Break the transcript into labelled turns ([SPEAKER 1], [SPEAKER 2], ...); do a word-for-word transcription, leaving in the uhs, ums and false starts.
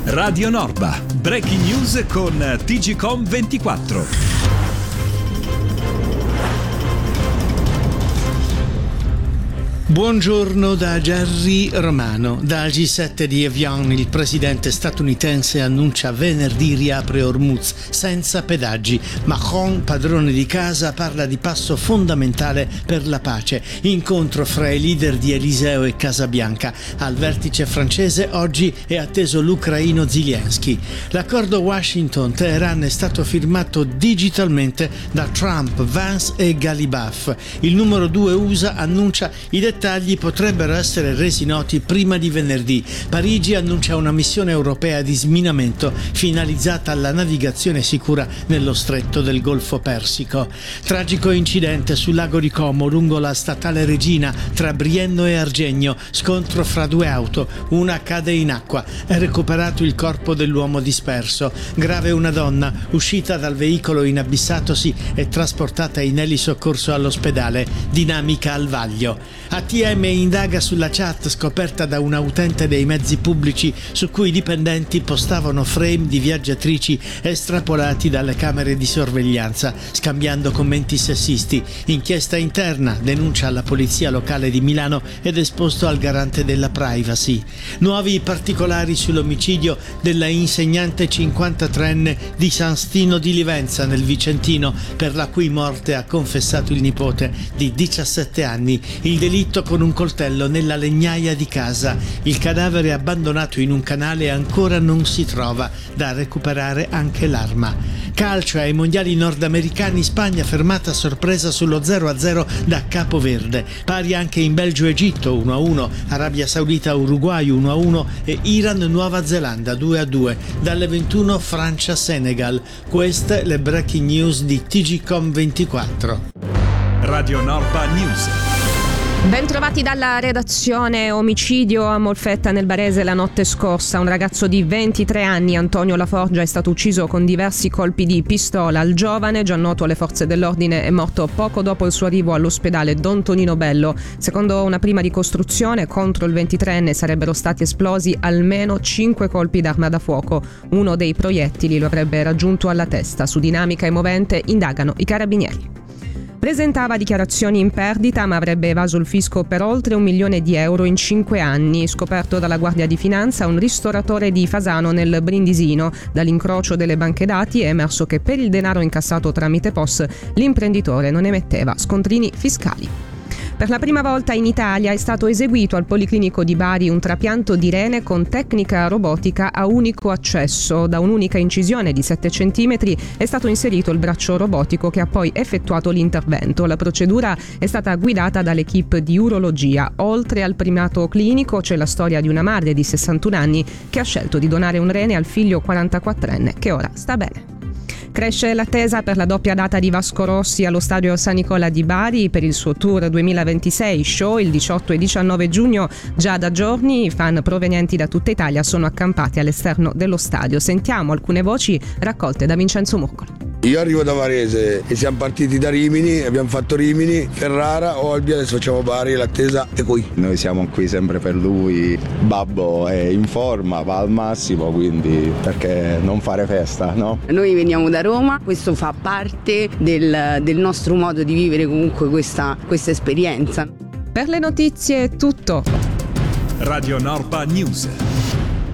[SPEAKER 1] Radio Norba, breaking news con T G Com ventiquattro.
[SPEAKER 2] Buongiorno da Gerry Romano. Dal G sette di Evian il presidente statunitense annuncia venerdì riapre Hormuz senza pedaggi. Macron, padrone di casa, parla di passo fondamentale per la pace. Incontro fra i leader di Eliseo e Casabianca. Al vertice francese oggi è atteso l'ucraino Zelensky. L'accordo Washington-Teheran è stato firmato digitalmente da Trump, Vance e Galibaf. Il numero due U S A annuncia i dettagli dettagli potrebbero essere resi noti prima di venerdì. Parigi annuncia una missione europea di sminamento finalizzata alla navigazione sicura nello stretto del Golfo Persico. Tragico incidente sul lago di Como lungo la statale Regina tra Brienno e Argegno. Scontro fra due auto, una cade in acqua. È recuperato il corpo dell'uomo disperso. Grave una donna uscita dal veicolo inabissatosi e trasportata in elisoccorso all'ospedale. Dinamica al vaglio. A T M indaga sulla chat scoperta da un utente dei mezzi pubblici su cui i dipendenti postavano frame di viaggiatrici estrapolati dalle camere di sorveglianza, scambiando commenti sessisti. Inchiesta interna, denuncia alla polizia locale di Milano ed esposto al garante della privacy. Nuovi particolari sull'omicidio della insegnante cinquantatreenne di San Stino di Livenza nel Vicentino, per la cui morte ha confessato il nipote di diciassette anni. Il delitto con un coltello nella legnaia di casa. Il cadavere abbandonato in un canale ancora non si trova, da recuperare anche l'arma. Calcio ai mondiali nordamericani, Spagna fermata a sorpresa sullo zero a zero da Capoverde. Pari anche in Belgio-Egitto uno a uno, Arabia Saudita-Uruguay uno a uno e Iran-Nuova Zelanda due a due. Dalle ventuno Francia-Senegal. Queste le breaking news di T G Com ventiquattro.
[SPEAKER 1] Radio Norba News.
[SPEAKER 3] Ben trovati dalla redazione. Omicidio a Molfetta nel Barese la notte scorsa. Un ragazzo di ventitré anni, Antonio Laforgia, è stato ucciso con diversi colpi di pistola. Il giovane, già noto alle forze dell'ordine, è morto poco dopo il suo arrivo all'ospedale Don Tonino Bello. Secondo una prima ricostruzione, contro il ventitreenne sarebbero stati esplosi almeno cinque colpi d'arma da fuoco. Uno dei proiettili lo avrebbe raggiunto alla testa. Su dinamica e movente indagano i carabinieri. Presentava dichiarazioni in perdita, ma avrebbe evaso il fisco per oltre un milione di euro in cinque anni. Scoperto dalla Guardia di Finanza, un ristoratore di Fasano nel Brindisino. Dall'incrocio delle banche dati è emerso che per il denaro incassato tramite P O S l'imprenditore non emetteva scontrini fiscali. Per la prima volta in Italia è stato eseguito al Policlinico di Bari un trapianto di rene con tecnica robotica a unico accesso. Da un'unica incisione di sette centimetri è stato inserito il braccio robotico che ha poi effettuato l'intervento. La procedura è stata guidata dall'equipe di urologia. Oltre al primato clinico c'è la storia di una madre di sessantuno anni che ha scelto di donare un rene al figlio quarantaquattrenne che ora sta bene. Cresce l'attesa per la doppia data di Vasco Rossi allo stadio San Nicola di Bari per il suo tour duemilaventisei show il diciotto e diciannove giugno. Già da giorni i fan provenienti da tutta Italia sono accampati all'esterno dello stadio. Sentiamo alcune voci raccolte da Vincenzo Murcolo.
[SPEAKER 4] Io arrivo da Varese e siamo partiti da Rimini, abbiamo fatto Rimini, Ferrara, Olbia, adesso facciamo Bari, l'attesa è qui.
[SPEAKER 5] Noi siamo qui sempre per lui, Babbo è in forma, va al massimo, quindi perché non fare festa, no?
[SPEAKER 6] Noi veniamo da Roma, questo fa parte del, del nostro modo di vivere comunque questa, questa esperienza.
[SPEAKER 3] Per le notizie è tutto.
[SPEAKER 1] Radio Norba News.